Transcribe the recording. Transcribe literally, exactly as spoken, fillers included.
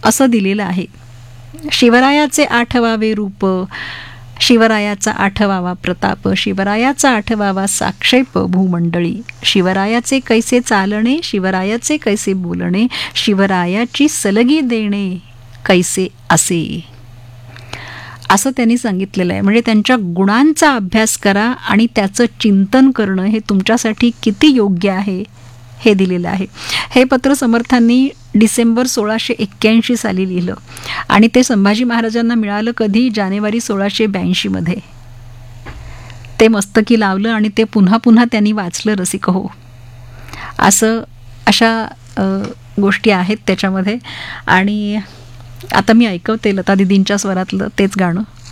असं दिलेलं आहे. शिवरायाचे आठवावे रूप, शिवरायाचा आठवावा प्रताप, शिवरायाचा आठवावा साक्षेप भूमंडळी, शिवरायाचे कैसे चालणे, शिवरायाचे कैसे बोलणे, शिवरायाची सलगी देणे कैसे असे, असं त्यांनी सांगितलेलं आहे. म्हणजे त्यांच्या गुणांचा अभ्यास करा आणि त्याचं चिंतन करणं हे तुमच्यासाठी किती योग्य आहे हे दिलेलं आहे. हे पत्र समर्थांनी डिसेंबर सोळाशे एक्क्याऐंशी साली लिहिलं आणि ते संभाजी महाराजांना मिळालं कधी, जानेवारी सोळाशे ब्याऐंशीमध्ये. ते मस्तकी लावलं आणि ते पुन्हा पुन्हा त्यांनी वाचलं रसिक हो. असं अशा गोष्टी आहेत त्याच्यामध्ये. आणि आता मी ऐकवते लता दिदींच्या स्वरातलं तेच गाणं.